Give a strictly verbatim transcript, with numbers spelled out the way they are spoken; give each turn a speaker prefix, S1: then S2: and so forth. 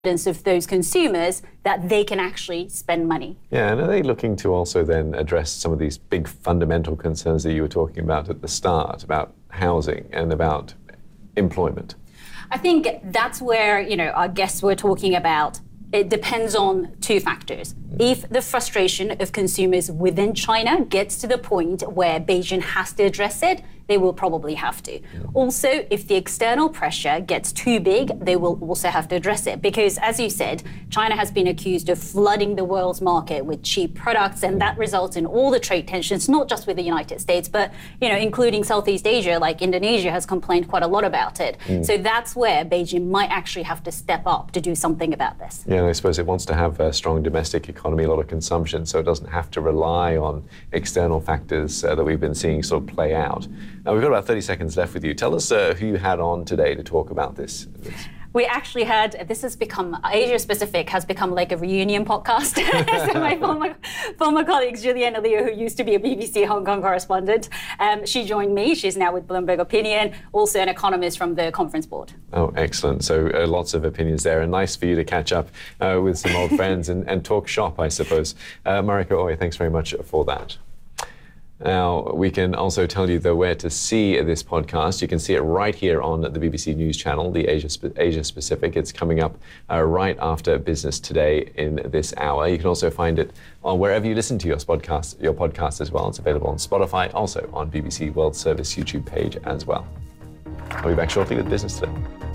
S1: of those consumers that they can actually spend money.
S2: Yeah, and are they looking to also then address some of these big fundamental concerns that you were talking about at the start, about housing and about employment?
S1: I think that's where, you know, our guests were talking about. It depends on two factors. If the frustration of consumers within China gets to the point where Beijing has to address it, they will probably have to. Also, if the external pressure gets too big, they will also have to address it. Because as you said, China has been accused of flooding the world's market with cheap products, and that results in all the trade tensions, not just with the United States, but you know, including Southeast Asia, like Indonesia has complained quite a lot about it. Mm. So that's where Beijing might actually have to step up to do something about this.
S2: Yeah, and I suppose it wants to have a strong domestic economy, a lot of consumption, so it doesn't have to rely on external factors uh, that we've been seeing sort of play out. Now, we've got about thirty seconds left with you. Tell us uh, who you had on today to talk about this.
S1: We actually had, this has become, Asia Pacific has become like a reunion podcast. So my former, former colleague, Juliana Liu, who used to be a B B C Hong Kong correspondent, um, she joined me. She's now with Bloomberg Opinion, also an economist from the conference board.
S2: Oh, excellent. So uh, lots of opinions there, and nice for you to catch up uh, with some old friends and, and talk shop, I suppose. Uh, Marika Ooi, thanks very much for that. Now, we can also tell you, though, where to see this podcast. You can see it right here on the B B C News channel, the Asia, Asia Pacific. It's coming up uh, right after Business Today in this hour. You can also find it on wherever you listen to your podcast, your podcast as well. It's available on Spotify, also on B B C World Service YouTube page as well. I'll be back shortly with Business Today.